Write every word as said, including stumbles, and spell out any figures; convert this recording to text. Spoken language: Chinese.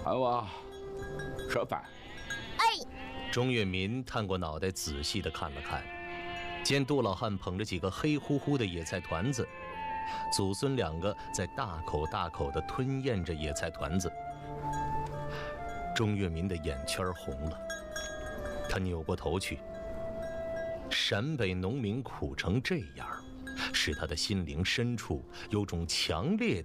喊我吃饭。 哎，钟跃民探过脑袋，仔细地看了看，见杜老汉捧着几个黑乎乎的野菜团子，祖孙两个在大口大口地吞咽着野菜团子。钟跃民的眼圈红了，他扭过头去。陕北农民苦成这样，使他的心灵深处有种强烈